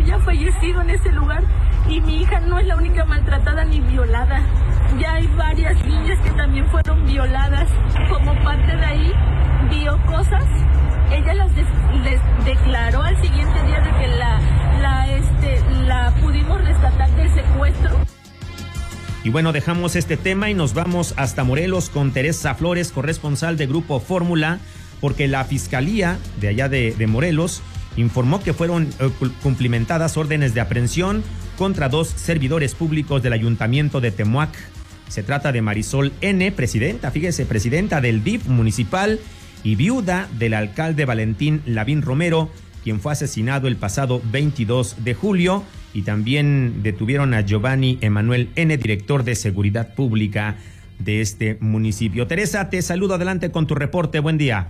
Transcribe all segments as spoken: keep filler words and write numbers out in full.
había fallecido en ese lugar y mi hija no es la única maltratada ni violada. Ya hay varias niñas que también fueron violadas. Como parte de ahí vio cosas, ella las de, les declaró al siguiente día de que la, la, este, la pudimos rescatar del secuestro. Y bueno, dejamos este tema y nos vamos hasta Morelos con Teresa Flores, corresponsal de Grupo Fórmula, porque la Fiscalía de allá de, de Morelos informó que fueron eh, cumplimentadas órdenes de aprehensión contra dos servidores públicos del Ayuntamiento de Temuac. Se trata de Marisol N., presidenta, fíjese, presidenta del D I F municipal y viuda del alcalde Valentín Lavín Romero, quien fue asesinado el pasado veintidós de julio, y también detuvieron a Giovanni Emanuel N., director de Seguridad Pública de este municipio. Teresa, te saludo, adelante con tu reporte, buen día.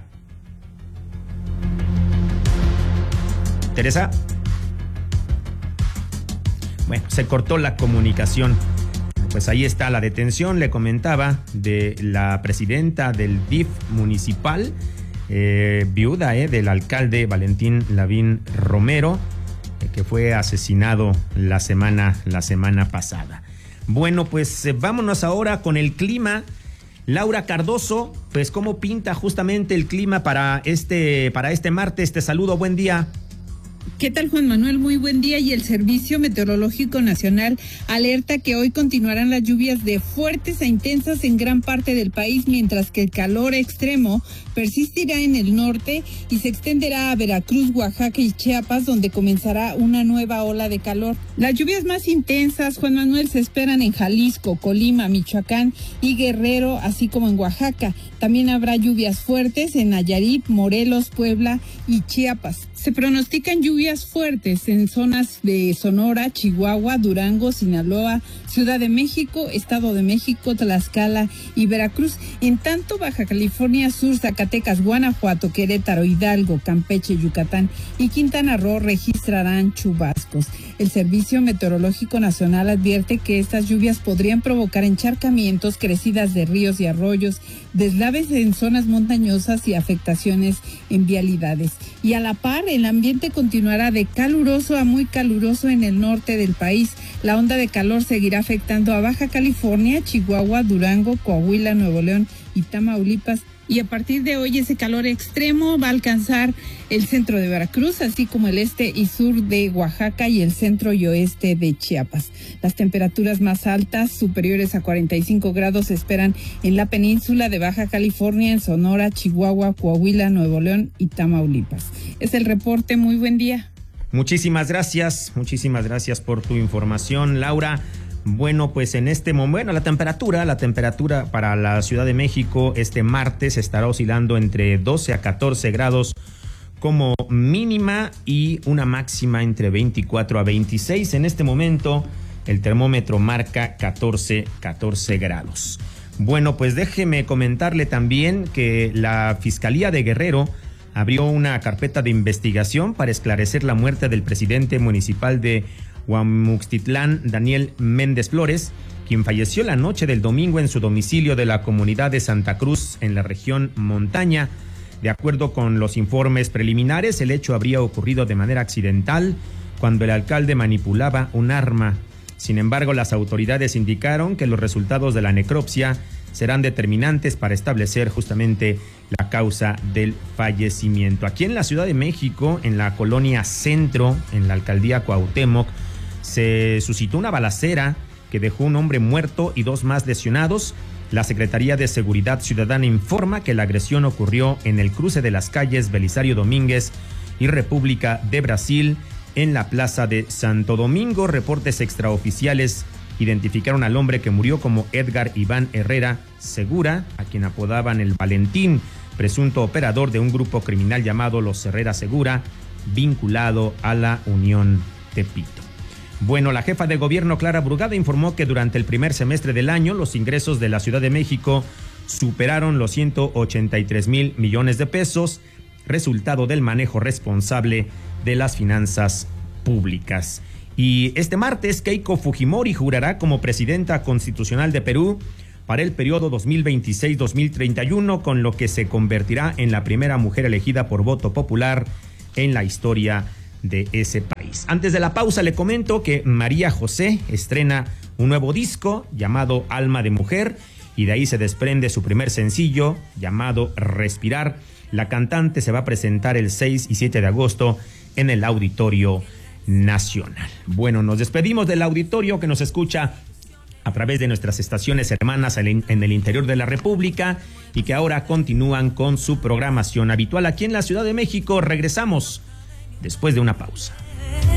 Teresa. Bueno, se cortó la comunicación. Pues ahí está la detención, le comentaba, de la presidenta del D I F municipal, eh, viuda eh, del alcalde Valentín Lavín Romero, eh, que fue asesinado la semana, la semana pasada. Bueno, pues eh, vámonos ahora con el clima. Laura Cardoso, pues ¿cómo pinta justamente el clima para este, para este martes? Te saludo, buen día. ¿Qué tal, Juan Manuel? Muy buen día. Y el Servicio Meteorológico Nacional alerta que hoy continuarán las lluvias de fuertes a intensas en gran parte del país, mientras que el calor extremo persistirá en el norte y se extenderá a Veracruz, Oaxaca y Chiapas, donde comenzará una nueva ola de calor. Las lluvias más intensas, Juan Manuel, se esperan en Jalisco, Colima, Michoacán y Guerrero, así como en Oaxaca. También habrá lluvias fuertes en Nayarit, Morelos, Puebla y Chiapas. Se pronostican lluvias fuertes en zonas de Sonora, Chihuahua, Durango, Sinaloa, Ciudad de México, Estado de México, Tlaxcala y Veracruz. En tanto, Baja California Sur, Zacatecas, Guanajuato, Querétaro, Hidalgo, Campeche, Yucatán y Quintana Roo registrarán chubascos. El Servicio Meteorológico Nacional advierte que estas lluvias podrían provocar encharcamientos, crecidas de ríos y arroyos, deslaves en zonas montañosas y afectaciones en vialidades. Y a la par, el ambiente continuará de caluroso a muy caluroso en el norte del país. La onda de calor seguirá afectando a Baja California, Chihuahua, Durango, Coahuila, Nuevo León y Tamaulipas. Y a partir de hoy ese calor extremo va a alcanzar el centro de Veracruz, así como el este y sur de Oaxaca y el centro y oeste de Chiapas. Las temperaturas más altas, superiores a cuarenta y cinco grados, se esperan en la península de Baja California, en Sonora, Chihuahua, Coahuila, Nuevo León y Tamaulipas. Es el reporte. Muy buen día. Muchísimas gracias, muchísimas gracias por tu información, Laura. Bueno, pues en este momento, bueno, la temperatura, la temperatura para la Ciudad de México este martes estará oscilando entre doce a catorce grados como mínima y una máxima entre veinticuatro a veintiséis. En este momento el termómetro marca catorce, catorce grados. Bueno, pues déjeme comentarle también que la Fiscalía de Guerrero abrió una carpeta de investigación para esclarecer la muerte del presidente municipal de Huamuxtitlán, Daniel Méndez Flores, quien falleció la noche del domingo en su domicilio de la comunidad de Santa Cruz, en la región Montaña. De acuerdo con los informes preliminares, el hecho habría ocurrido de manera accidental cuando el alcalde manipulaba un arma. Sin embargo, las autoridades indicaron que los resultados de la necropsia serán determinantes para establecer justamente la causa del fallecimiento. Aquí en la Ciudad de México, en la colonia Centro, en la alcaldía Cuauhtémoc, se suscitó una balacera que dejó un hombre muerto y dos más lesionados. La Secretaría de Seguridad Ciudadana informa que la agresión ocurrió en el cruce de las calles Belisario Domínguez y República de Brasil, en la plaza de Santo Domingo. Reportes extraoficiales identificaron al hombre que murió como Edgar Iván Herrera Segura, a quien apodaban el Valentín, presunto operador de un grupo criminal llamado Los Herrera Segura, vinculado a la Unión Tepito. Bueno, la jefa de gobierno Clara Brugada informó que durante el primer semestre del año los ingresos de la Ciudad de México superaron los ciento ochenta y tres mil millones de pesos, resultado del manejo responsable de las finanzas públicas. Y este martes, Keiko Fujimori jurará como presidenta constitucional de Perú para el periodo dos mil veintiséis a dos mil treinta y uno, con lo que se convertirá en la primera mujer elegida por voto popular en la historia de ese país. país. Antes de la pausa le comento que María José estrena un nuevo disco llamado Alma de Mujer y de ahí se desprende su primer sencillo llamado Respirar. La cantante se va a presentar el seis y siete de agosto en el Auditorio Nacional. Bueno, nos despedimos del auditorio que nos escucha a través de nuestras estaciones hermanas en el interior de la República y que ahora continúan con su programación habitual aquí en la Ciudad de México. Regresamos después de una pausa.